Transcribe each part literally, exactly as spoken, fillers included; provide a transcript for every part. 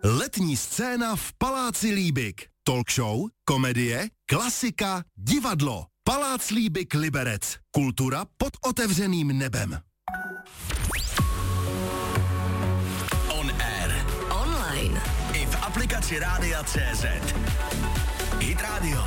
Letní scéna v Paláci Líbik. Talk show, komedie, klasika, divadlo. Palác Líbik Liberec. Kultura pod otevřeným nebem. On air. Online. I v aplikaci Rádia C Z. Hit Radio.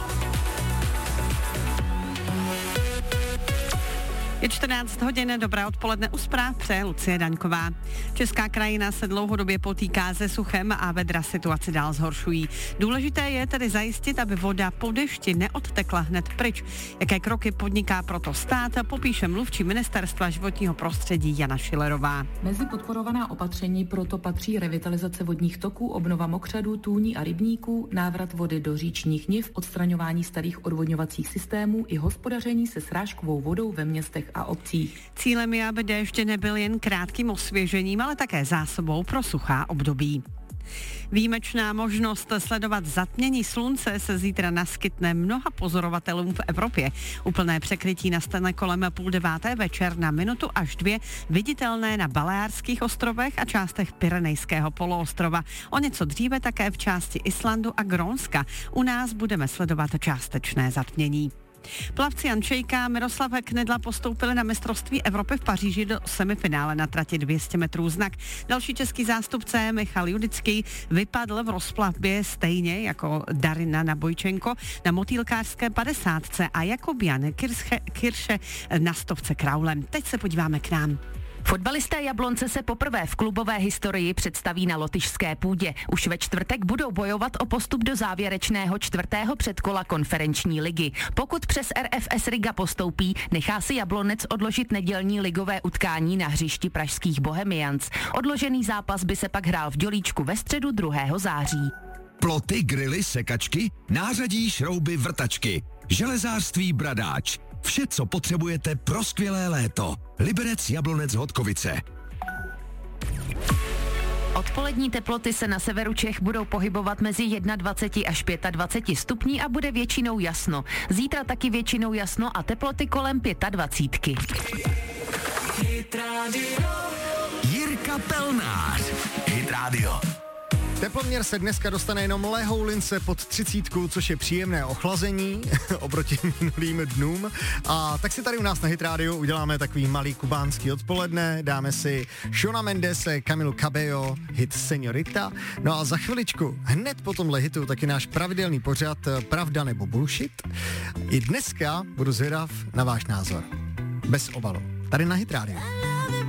Je čtrnáct hodin, dobré odpoledne, u zpráv přeje Lucie Daňková. Česká krajina se dlouhodobě potýká se suchem a vedra situaci dál zhoršují. Důležité je tedy zajistit, aby voda po dešti neodtekla hned pryč. Jaké kroky podniká proto stát, popíše mluvčí ministerstva životního prostředí Jana Šilerová. Mezi podporovaná opatření proto patří revitalizace vodních toků, obnova mokřadů, tůní a rybníků, návrat vody do říčních niv, odstraňování starých odvodňovacích systémů i hospodaření se srážkovou vodou ve městech a obcích. Cílem je, aby déšť nebyl jen krátkým osvěžením, ale také zásobou pro suchá období. Výjimečná možnost sledovat zatmění slunce se zítra naskytne mnoha pozorovatelům v Evropě. Úplné překrytí nastane kolem půl deváté večer na minutu až dvě, viditelné na Baleárských ostrovech a částech Pyrenejského poloostrova. O něco dříve také v části Islandu a Grónska. U nás budeme sledovat částečné zatmění. Plavci Jan Čejka a Miroslav Knedla postoupili na mistrovství Evropy v Paříži do semifinále na trati dvě stě metrů znak. Další český zástupce Michal Judický vypadl v rozplavbě stejně jako Darina Nabojčenko na motýlkářské padesátce a Jakub Jan Kirche, Kirše na stovce kraulem. Teď se podíváme k nám. Fotbalisté Jablonce se poprvé v klubové historii představí na lotyšské půdě. Už ve čtvrtek budou bojovat o postup do závěrečného čtvrtého předkola konferenční ligy. Pokud přes R F S Riga postoupí, nechá si Jablonec odložit nedělní ligové utkání na hřišti pražských Bohemians. Odložený zápas by se pak hrál v Dělíčku ve středu druhého září. Ploty, grily, sekačky, nářadí, šrouby, vrtačky, železářství Bradáč. Vše, co potřebujete pro skvělé léto. Liberec, Jablonec, Hodkovice. Odpolední teploty se na severu Čech budou pohybovat mezi dvacet jedna až dvacet pět stupní a bude většinou jasno. Zítra taky většinou jasno a teploty kolem dvacet pět. Jirka Pelnář. Hit Radio. Teploměr se dneska dostane jenom lehou lince pod třicítku, což je příjemné ochlazení oproti minulým dnům. A tak si tady u nás na Hit Radio uděláme takový malý kubánský odpoledne, dáme si Shona Mendese, Camilu Cabello, hit Señorita. No a za chviličku, hned po tomhle hitu, taky náš pravidelný pořad Pravda nebo bullshit. I dneska budu zvědav na váš názor. Bez obalu. Tady na Hit Radio.